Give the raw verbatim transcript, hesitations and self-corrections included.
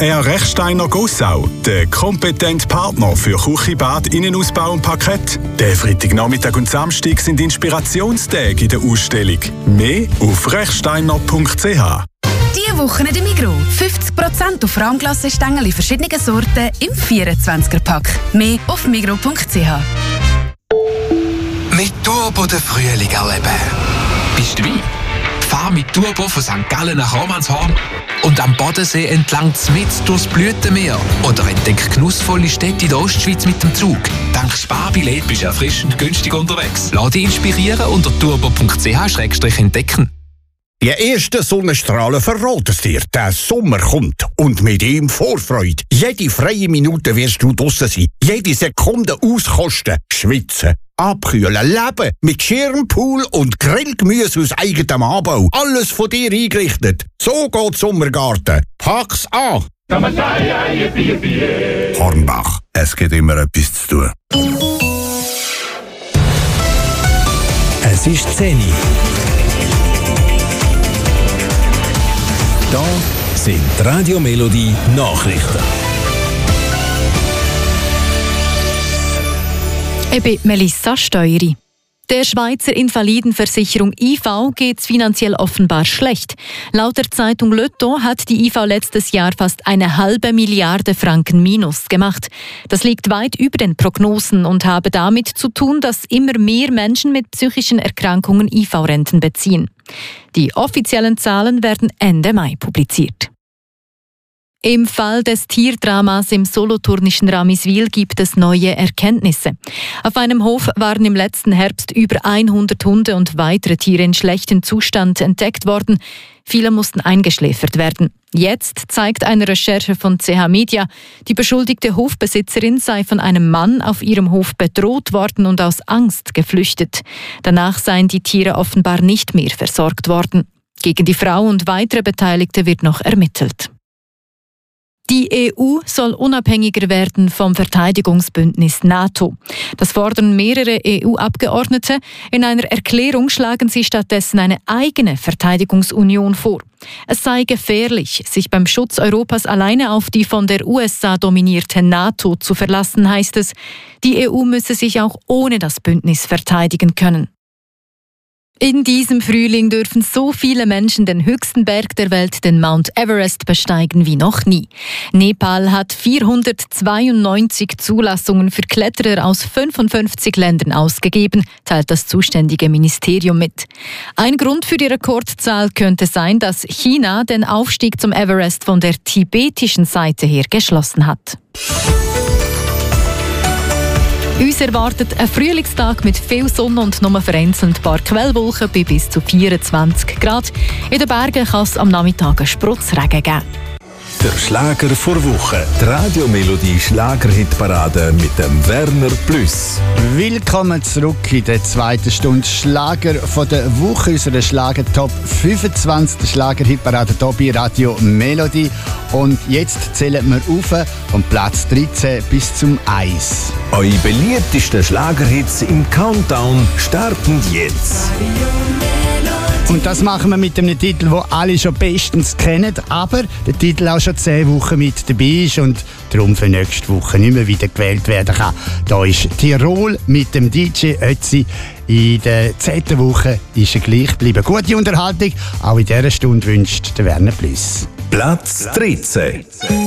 R Rechsteiner Gossau, der kompetente Partner für Küche, Bad, Innenausbau und Parkett. Der Freitagnachmittag und Samstag sind Inspirationstage in der Ausstellung. Mehr auf rechsteiner punkt c h. Diese Woche in der Migros. fünfzig Prozent auf Rahmglassestängel in verschiedenen Sorten im vierundzwanziger-Pack. Mehr auf migros punkt c h. Mit Turbo den Frühling erleben. Bist du dabei? Fahr mit Turbo von Sankt Gallen nach Romanshorn und am Bodensee entlang Zmitz durchs Blütenmeer. Oder entdeck genussvolle Städte in der Ostschweiz mit dem Zug. Dank Sparbillett bist du erfrischend günstig unterwegs. Lass dich inspirieren unter turbo punkt c h entdecken. Die ersten Sonnenstrahlen verraten es dir. Der Sommer kommt. Und mit ihm Vorfreude. Jede freie Minute wirst du draussen sein. Jede Sekunde auskosten. Schwitzen. Abkühlen. Leben. Mit Schirmpool und Grillgemüse aus eigenem Anbau. Alles von dir eingerichtet. So geht Sommergarten. Pack's an! Hornbach. Es gibt immer etwas zu tun. Es ist zehn Uhr. Da sind die Radio Melodie Nachrichten. Ich bin Melissa Steueri. Der Schweizer Invalidenversicherung I V geht es finanziell offenbar schlecht. Laut der Zeitung Lotto hat die I V letztes Jahr fast eine halbe Milliarde Franken Minus gemacht. Das liegt weit über den Prognosen und habe damit zu tun, dass immer mehr Menschen mit psychischen Erkrankungen I V-Renten beziehen. Die offiziellen Zahlen werden Ende Mai publiziert. Im Fall des Tierdramas im solothurnischen Ramiswil gibt es neue Erkenntnisse. Auf einem Hof waren im letzten Herbst über hundert Hunde und weitere Tiere in schlechtem Zustand entdeckt worden. Viele mussten eingeschläfert werden. Jetzt zeigt eine Recherche von C H Media, die beschuldigte Hofbesitzerin sei von einem Mann auf ihrem Hof bedroht worden und aus Angst geflüchtet. Danach seien die Tiere offenbar nicht mehr versorgt worden. Gegen die Frau und weitere Beteiligte wird noch ermittelt. Die E U soll unabhängiger werden vom Verteidigungsbündnis NATO. Das fordern mehrere E U-Abgeordnete. In einer Erklärung schlagen sie stattdessen eine eigene Verteidigungsunion vor. Es sei gefährlich, sich beim Schutz Europas alleine auf die von der U S A dominierte NATO zu verlassen, heißt es. Die E U müsse sich auch ohne das Bündnis verteidigen können. In diesem Frühling dürfen so viele Menschen den höchsten Berg der Welt, den Mount Everest, besteigen wie noch nie. Nepal hat vierhundertzweiundneunzig Zulassungen für Kletterer aus fünfundfünfzig Ländern ausgegeben, teilt das zuständige Ministerium mit. Ein Grund für die Rekordzahl könnte sein, dass China den Aufstieg zum Everest von der tibetischen Seite her geschlossen hat. Uns erwartet ein Frühlingstag mit viel Sonne und nur vereinzelt ein paar Quellwolken bei bis zu vierundzwanzig Grad. In den Bergen kann es am Nachmittag einen Spritzregen geben. Der Schlager vor Woche. Die Radio Melodie Schlagerhitparade mit dem Werner Plus. Willkommen zurück in der zweiten Stunde Schlager von der Woche. Unsere Schlager Top fünfundzwanzig Schlagerhitparade hier bei Radio Melodie. Und jetzt zählen wir auf von Platz dreizehn bis zum eins. Eure beliebtesten Schlagerhits im Countdown starten jetzt. Und das machen wir mit einem Titel, den alle schon bestens kennen, aber der Titel auch schon zehn Wochen mit dabei ist und darum für nächste Woche nicht mehr wieder gewählt werden kann. Da ist Tirol mit dem D J Ötzi. In der zehnten Woche ist er gleich geblieben. Gute Unterhaltung, auch in dieser Stunde wünscht der Werner Bliss. Platz dreizehn.